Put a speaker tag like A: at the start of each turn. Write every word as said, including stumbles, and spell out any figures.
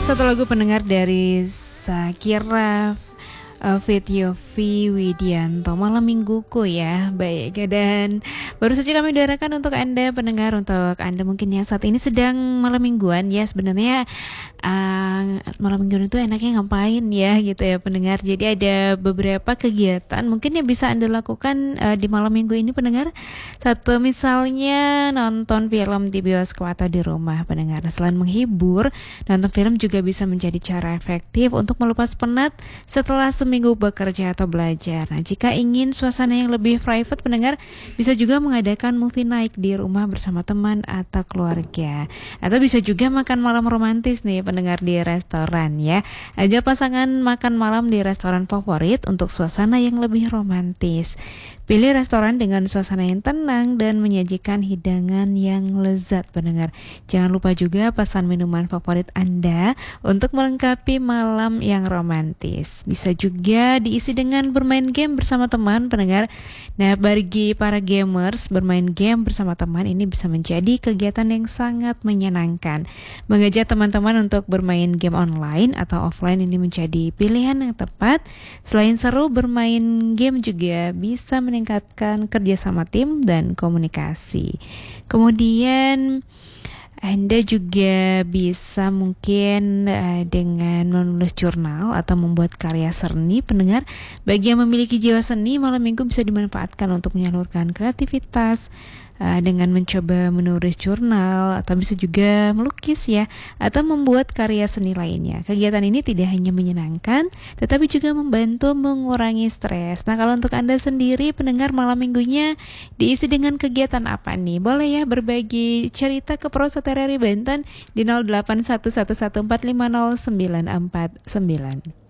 A: Satu lagu pendengar dari Shakira uh, feat Yovie Widianto, Malam Mingguku ya. Baik, dan baru saja kami udarakan untuk Anda pendengar, untuk Anda mungkin ya saat ini sedang malam mingguan ya. Sebenarnya uh, malam mingguan itu enaknya ngapain ya gitu ya pendengar. Jadi ada beberapa kegiatan mungkin yang bisa Anda lakukan uh, di malam minggu ini pendengar. Satu misalnya nonton film di bioskop atau di rumah pendengar. Selain menghibur, nonton film juga bisa menjadi cara efektif untuk melepas penat setelah seminggu bekerja atau belajar. Nah, jika ingin suasana yang lebih private pendengar, bisa juga mengadakan movie night di rumah bersama teman atau keluarga. Atau bisa juga makan malam romantis nih pendengar di restoran ya. Ajak pasangan makan malam di restoran favorit untuk suasana yang lebih romantis. Pilih restoran dengan suasana yang tenang dan menyajikan hidangan yang lezat pendengar. Jangan lupa juga pesan minuman favorit Anda untuk melengkapi malam yang romantis. Bisa juga diisi dengan bermain game bersama teman pendengar. Nah, bagi para gamers, bermain game bersama teman ini bisa menjadi kegiatan yang sangat menyenangkan. Mengajak teman-teman untuk bermain game online atau offline ini menjadi pilihan yang tepat. Selain seru, bermain game juga bisa meningkatkan kerjasama tim dan komunikasi. Kemudian Anda juga bisa mungkin uh, dengan menulis jurnal atau membuat karya seni pendengar. Bagi yang memiliki jiwa seni, malam minggu bisa dimanfaatkan untuk menyalurkan kreativitas uh, dengan mencoba menulis jurnal atau bisa juga melukis ya, atau membuat karya seni lainnya. Kegiatan ini tidak hanya menyenangkan, tetapi juga membantu mengurangi stres. Nah, kalau untuk Anda sendiri pendengar, malam minggunya diisi dengan kegiatan apa nih? Boleh ya berbagi cerita ke Prosoterari Banten di nol delapan satu satu satu empat lima nol sembilan empat sembilan.